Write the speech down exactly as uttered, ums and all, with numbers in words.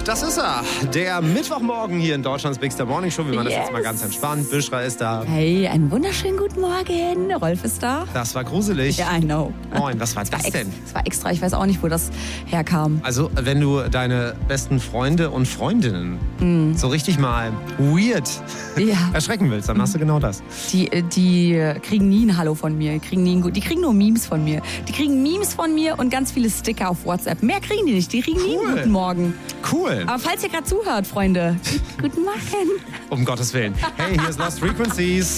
Das ist er. Der Mittwochmorgen hier in Deutschlands Big Star Morning Show. Wir machen Yes. das jetzt mal ganz entspannt. Büschra ist da. Hey, einen wunderschönen guten Morgen. Rolf ist da. Das war gruselig. Ja, I know. Moin, was war Das war, das ex- denn? das war extra. Ich weiß auch nicht, wo das herkam. Also, wenn du deine besten Freunde und Freundinnen so richtig mal weird Ja. erschrecken willst, dann machst du genau das. Die, äh, die kriegen nie ein Hallo von mir. Die kriegen, nie ein, gut- die kriegen nur Memes von mir. Die kriegen Memes von mir und ganz viele Sticker auf WhatsApp. Mehr kriegen die nicht. Die kriegen nie Cool. einen guten Morgen. Cool. Aber falls ihr gerade zuhört, Freunde, guten Morgen. Um Gottes Willen. Hey, hier ist Lost Frequencies.